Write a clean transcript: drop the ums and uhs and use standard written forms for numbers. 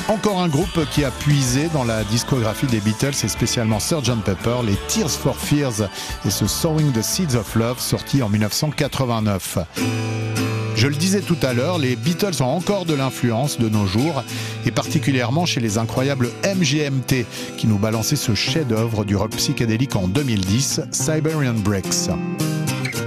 Encore un groupe qui a puisé dans la discographie des Beatles et spécialement Sgt Pepper, les Tears for Fears et ce Sowing the Seeds of Love sorti en 1989. Je le disais tout à l'heure, les Beatles ont encore de l'influence de nos jours et particulièrement chez les incroyables MGMT qui nous balançaient ce chef-d'œuvre du rock psychédélique en 2010, Siberian Breaks.